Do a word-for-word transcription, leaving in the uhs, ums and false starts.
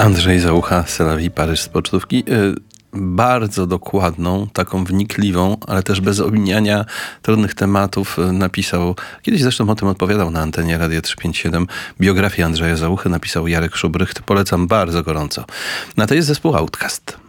Andrzej Załucha, C'est la vie, Paryż z pocztówki. Bardzo dokładną, taką wnikliwą, ale też bez omijania trudnych tematów napisał, kiedyś zresztą o tym odpowiadał na antenie Radia trzysta pięćdziesiąt siedem, biografię Andrzeja Załuchy napisał Jarek Szubrycht. Polecam bardzo gorąco. No to jest zespół Outcast.